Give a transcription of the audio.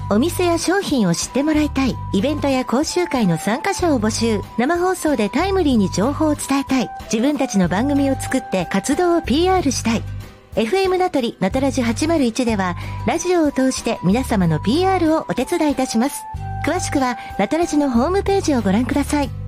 お店や商品を知ってもらいたい。イベントや講習会の参加者を募集。生放送でタイムリーに情報を伝えたい。自分たちの番組を作って活動を PR したい。FM ナトリナトラジ801ではラジオを通して皆様の PR をお手伝いいたします。詳しくはナトラジのホームページをご覧ください。